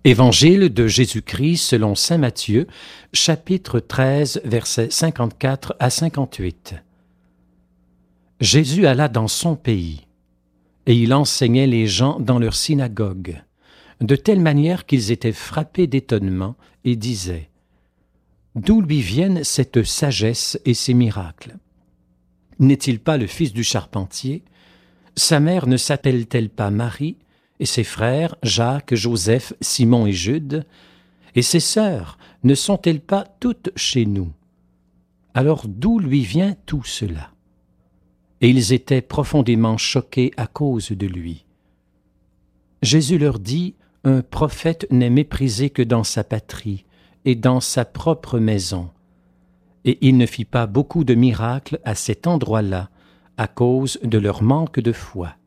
Évangile de Jésus-Christ selon saint Matthieu, chapitre 13, versets 54 à 58. Jésus alla dans son pays, et il enseignait les gens dans leur synagogue, de telle manière qu'ils étaient frappés d'étonnement et disaient : D'où lui viennent cette sagesse et ces miracles ? N'est-il pas le fils du charpentier ? Sa mère ne s'appelle-t-elle pas Marie ? Et ses frères, Jacques, Joseph, Simon et Jude, et ses sœurs, ne sont-elles pas toutes chez nous? Alors d'où lui vient tout cela? Et ils étaient profondément choqués à cause de lui. Jésus leur dit, un prophète n'est méprisé que dans sa patrie et dans sa propre maison. Et il ne fit pas beaucoup de miracles à cet endroit-là, à cause de leur manque de foi.